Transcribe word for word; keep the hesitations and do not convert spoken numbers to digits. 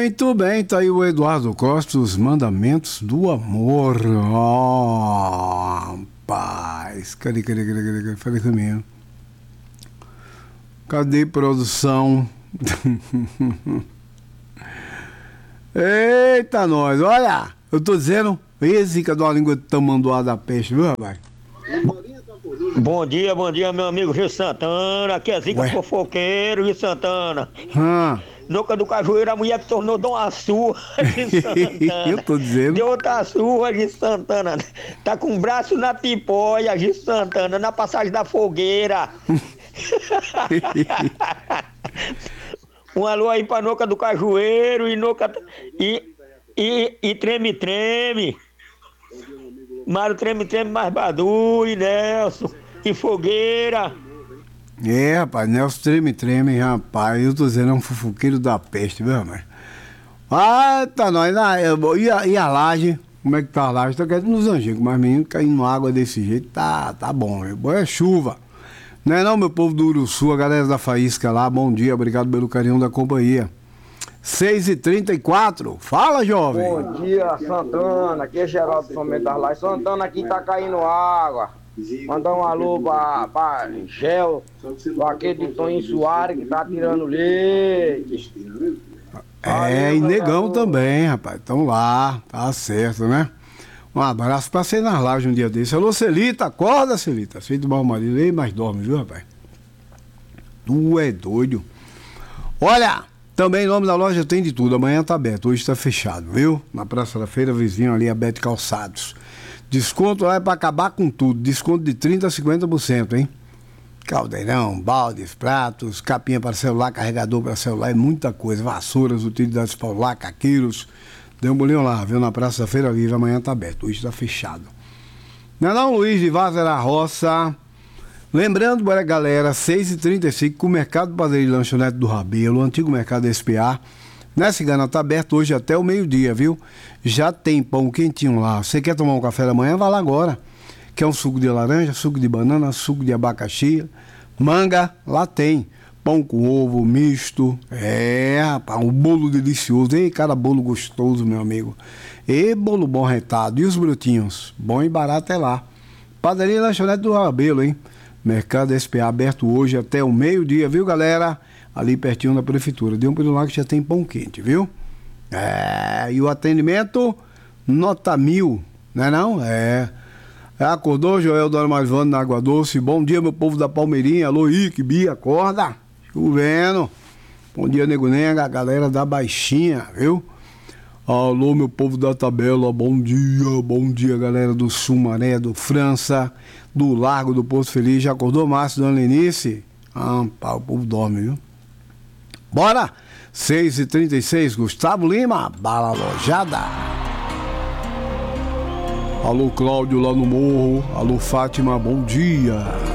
Muito bem, tá aí o Eduardo Costa, os mandamentos do amor. Oh, paz. Cadê, cadê, cadê, cadê, cadê? Falei comigo. Cadê produção? Eita, nós, olha, eu tô dizendo, esse que é de uma língua tamanduá da peste, viu, rapaz? Bom dia, bom dia, meu amigo Gil Santana. Aqui é Zica Ué? Fofoqueiro, Gil Santana. Hum. Nuca do Cajueiro, a mulher que tornou de uma surra de Santana. Eu tô dizendo. De outra surra de Santana. Tá com o braço na tipóia, de Santana, na passagem da fogueira. Um alô aí pra Nuca do Cajueiro e Nuca. E, e, e treme, treme. Mário treme, treme, mais Badu e Nelson. E fogueira. É, rapaz, Nelson treme, treme, rapaz. Eu tô dizendo, é um fofoqueiro da peste, viu, rapaz? Ah, tá nós. E a, e a laje? Como é que tá a laje? Tá querendo nos anjinhos, mas menino caindo água desse jeito, tá, tá bom. Bom é chuva. Não é não, meu povo do Uruçu, a galera da Faísca lá, bom dia, obrigado pelo carinho da companhia. seis e trinta e quatro, fala, jovem. Bom dia, Santana, aqui é Geraldo Somente das Lajes. Santana, aqui tá caindo água. Mandar um alô pra, pra Gel, aquele de Toninho Soares que tá tirando leite. É, e Negão também, rapaz, estão lá, tá certo, né? Um abraço, passei nas lajes um dia desse. Alô, Celita, acorda, Celita. Feito mal marido, ei, mas dorme, viu, rapaz? Tu é doido. Olha, também em nome da loja tem de tudo. Amanhã tá aberto, hoje tá fechado, viu? Na Praça da Feira, vizinho ali, a Bete Calçados. Desconto lá é pra acabar com tudo. Desconto de trinta a cinquenta por cento, hein? Caldeirão, baldes, pratos, capinha para celular, carregador para celular, é muita coisa. Vassouras, utilidades para o lar, caqueiros. Dê um bolinho lá, viu? Na Praça da Feira Viva, amanhã tá aberto, hoje tá fechado. Não é não, Luiz de Vaz da Roça. Lembrando, bora, galera, seis e trinta e cinco, com o Mercado Padaria e Lanchonete do Rabelo, o antigo Mercado S P A. Nessa Cigana tá aberto hoje até o meio-dia, viu? Já tem pão quentinho lá. Você quer tomar um café da manhã? Vai lá agora. Quer um suco de laranja, suco de banana, suco de abacaxi, manga? Lá tem. Pão com ovo, misto. É, rapaz, um bolo delicioso. Ei, cada bolo gostoso, meu amigo. E bolo bom retado. E os brotinhos? Bom e barato é lá. Padaria e Lanchonete do Rabelo, hein? Mercado S P A aberto hoje até o meio-dia, viu, galera? Ali pertinho da prefeitura. Dê um pulo lá que já tem pão quente, viu? É, e o atendimento, nota mil, não é não? É. Acordou, Joel do Armazvano na Água Doce. Bom dia, meu povo da Palmeirinha. Alô, Ike, Bia, acorda. Chovendo. Bom dia, Nego Nenga, a galera da Baixinha, viu? Alô, meu povo da Tabela. Bom dia, bom dia, galera do Sumaré, do França, do Largo do Poço Feliz. Já acordou, Márcio, dona Lenice? Ah, pá, o povo dorme, viu? Bora! seis e trinta e seis, Gustavo Lima, bala alojada. Alô, Cláudio lá no morro. Alô, Fátima, bom dia.